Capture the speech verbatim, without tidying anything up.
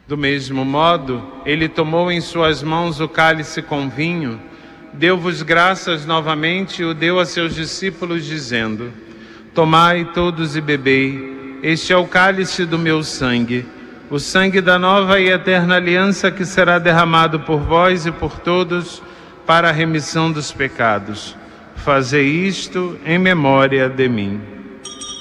Do mesmo modo, ele tomou em suas mãos o cálice com vinho, deu-vos graças novamente e o deu a seus discípulos, dizendo: tomai todos e bebei, este é o cálice do meu sangue, o sangue da nova e eterna aliança que será derramado por vós e por todos para a remissão dos pecados. Fazei isto em memória de mim.